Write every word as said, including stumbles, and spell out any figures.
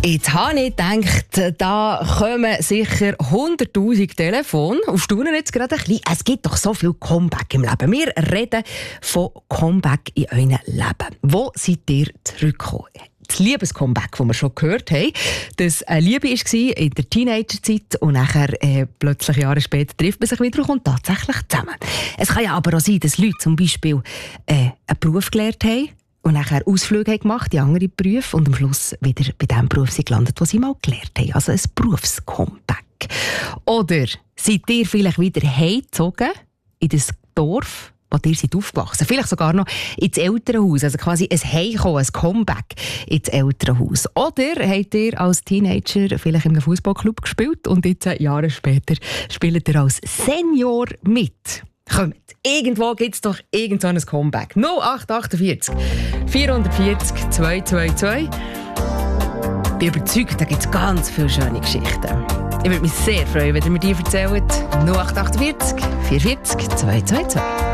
Jetzt habe ich gedacht, da kommen sicher hunderttausend Telefone. Auf Staunen jetzt gerade ein bisschen. Es gibt doch so viel Comeback im Leben. Wir reden von Comeback in eurem Leben. Wo seid ihr zurückgekommen? Das Liebescomeback, das wir schon gehört haben, dass eine Liebe war in der Teenagerzeit und nachher äh, plötzlich Jahre später trifft man sich wieder und kommt tatsächlich zusammen. Es kann ja aber auch sein, dass Leute zum Beispiel äh, einen Beruf gelernt haben und nachher Ausflüge haben gemacht, die andere Berufe und am Schluss wieder bei dem Beruf sind gelandet, den sie mal gelernt haben. Also ein Berufscomeback. Oder seid ihr vielleicht wieder heimgezogen in das Dorf, wo ihr seid aufgewachsen? Vielleicht sogar noch ins Elternhaus, also quasi ein Heimkommen, ein Comeback ins Elternhaus. Oder habt ihr als Teenager vielleicht in einem Fußballclub gespielt und jetzt Jahre später spielt ihr als Senior mit? Kommt, irgendwo gibt es doch irgend so ein Comeback. null acht achtundvierzig vierhundertvierzig zweihundertzweiundzwanzig. Ich bin überzeugt, da gibt es ganz viele schöne Geschichten. Ich würde mich sehr freuen, wenn ihr mir die erzählt. null acht achtundvierzig vierhundertvierzig zweihundertzweiundzwanzig.